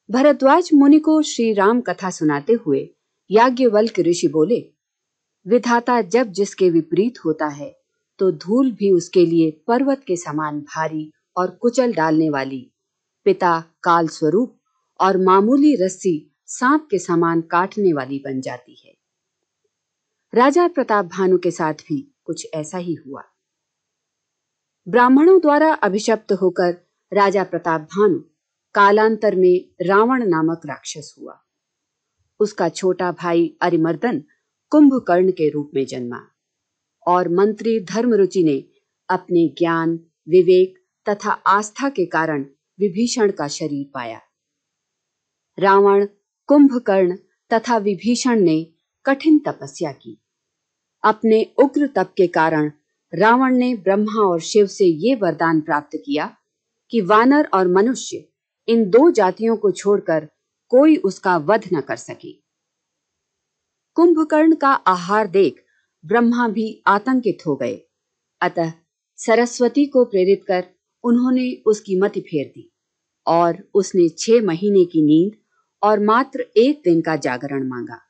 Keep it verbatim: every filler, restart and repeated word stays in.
भरद्वाज मुनि को श्री राम कथा सुनाते हुए याज्ञवल्क्य ऋषि बोले, विधाता जब जिसके विपरीत होता है तो धूल भी उसके लिए पर्वत के समान भारी और कुचल डालने वाली, पिता काल स्वरूप और मामूली रस्सी सांप के समान काटने वाली बन जाती है। राजा प्रताप भानु के साथ भी कुछ ऐसा ही हुआ। ब्राह्मणों द्वारा अभिशप्त होकर राजा प्रताप भानु कालांतर में रावण नामक राक्षस हुआ। उसका छोटा भाई अरिमर्दन कुंभकर्ण के रूप में जन्मा और मंत्री धर्मरुचि ने अपने ज्ञान, विवेक तथा आस्था के कारण विभीषण का शरीर पाया। रावण, कुंभकर्ण तथा विभीषण ने कठिन तपस्या की। अपने उग्र तप के कारण रावण ने ब्रह्मा और शिव से ये वरदान प्राप्त किया कि वानर और मनुष्य इन दो जातियों को छोड़कर कोई उसका वध न कर सके। कुंभकर्ण का आहार देख ब्रह्मा भी आतंकित हो गए, अतः सरस्वती को प्रेरित कर उन्होंने उसकी मति फेर दी और उसने छह महीने की नींद और मात्र एक दिन का जागरण मांगा।